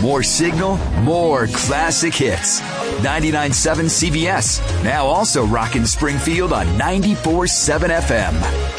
more signal, more classic hits. 99.7 CBS, now also rocking Springfield on 94.7 FM.